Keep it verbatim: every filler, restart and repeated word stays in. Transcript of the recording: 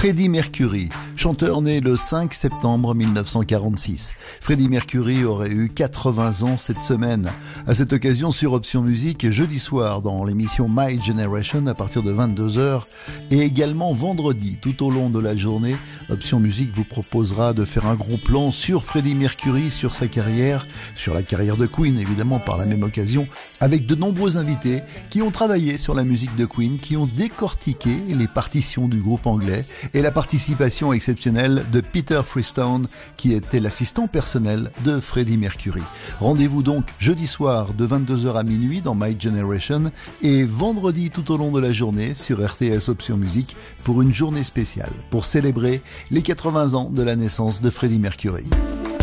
Freddie Mercury, chanteur né le cinq septembre mille neuf cent quarante-six. Freddie Mercury aurait eu quatre-vingts ans cette semaine. À cette occasion, sur Option Musique, jeudi soir dans l'émission My Generation à partir de vingt-deux heures et également vendredi tout au long de la journée, Option Musique vous proposera de faire un gros plan sur Freddie Mercury, sur sa carrière, sur la carrière de Queen évidemment par la même occasion, avec de nombreux invités qui ont travaillé sur la musique de Queen, qui ont décortiqué les partitions du groupe anglais et la participation exceptionnelle de Peter Freestone qui était l'assistant personnel de Freddie Mercury. Rendez-vous donc jeudi soir de vingt-deux heures à minuit dans My Generation et vendredi tout au long de la journée sur R T S Option Musique pour une journée spéciale pour célébrer les quatre-vingts ans de la naissance de Freddie Mercury.